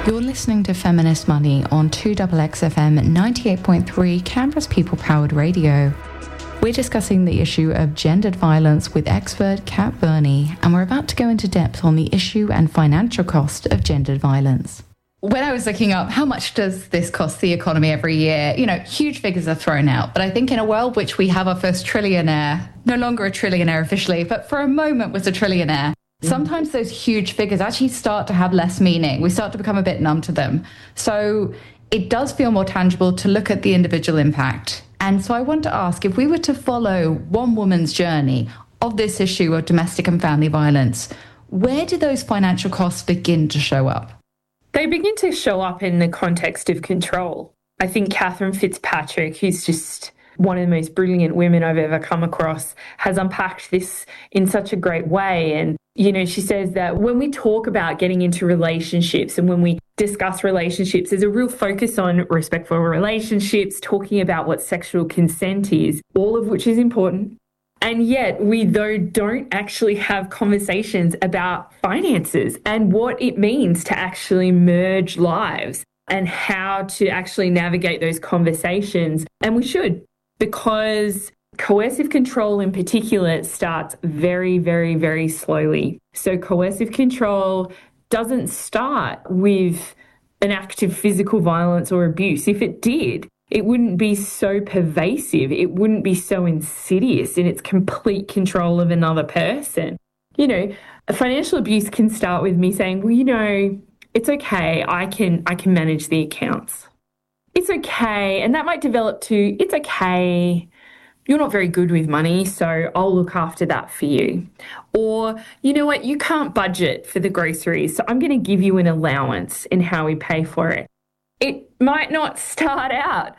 You're listening to Feminist Money on 2XXFM 98.3, Canberra's people-powered radio. We're discussing the issue of gendered violence with expert Kat Burney, and we're about to go into depth on the issue and financial cost of gendered violence. When I was looking up how much does this cost the economy every year, huge figures are thrown out. But I think in a world which we have our first trillionaire, no longer a trillionaire officially, but for a moment was a trillionaire, sometimes those huge figures actually start to have less meaning. We start to become a bit numb to them. So it does feel more tangible to look at the individual impact. And so I want to ask, if we were to follow one woman's journey of this issue of domestic and family violence, where do those financial costs begin to show up? They begin to show up in the context of control. I think Catherine Fitzpatrick, who's just one of the most brilliant women I've ever come across, has unpacked this in such a great way. And, she says that when we talk about getting into relationships and when we discuss relationships, there's a real focus on respectful relationships, talking about what sexual consent is, all of which is important. And yet we, don't actually have conversations about finances and what it means to actually merge lives and how to actually navigate those conversations. And we should, because coercive control in particular starts very, very, very slowly. So coercive control doesn't start with an act of physical violence or abuse. If it did, it wouldn't be so pervasive. It wouldn't be so insidious in its complete control of another person. Financial abuse can start with me saying, well, it's okay. I can manage the accounts. It's okay. And that might develop to, it's okay. You're not very good with money, so I'll look after that for you. Or, you know what, you can't budget for the groceries, so I'm going to give you an allowance in how we pay for it. It might not start out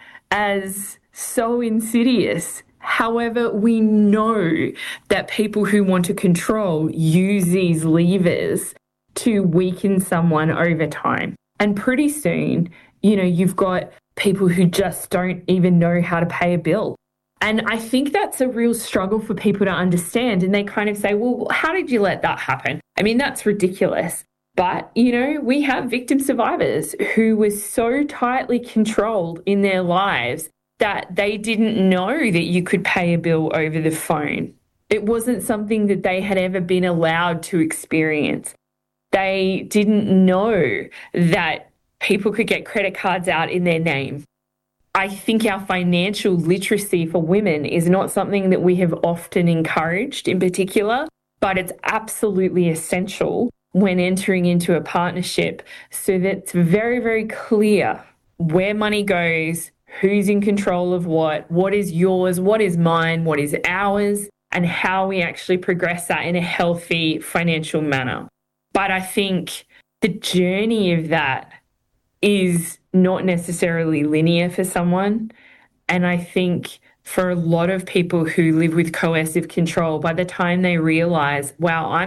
as so insidious. However, we know that people who want to control use these levers to weaken someone over time. And pretty soon, you've got people who just don't even know how to pay a bill. And I think that's a real struggle for people to understand. And they kind of say, well, how did you let that happen? I mean, that's ridiculous. But, we have victim survivors who were so tightly controlled in their lives that they didn't know that you could pay a bill over the phone. It wasn't something that they had ever been allowed to experience. They didn't know that people could get credit cards out in their name. I think our financial literacy for women is not something that we have often encouraged in particular, but it's absolutely essential when entering into a partnership so that it's very, very clear where money goes, who's in control of what is yours, what is mine, what is ours, and how we actually progress that in a healthy financial manner. But I think the journey of that is not necessarily linear for someone. And I think for a lot of people who live with coercive control, by the time they realize, wow, I'm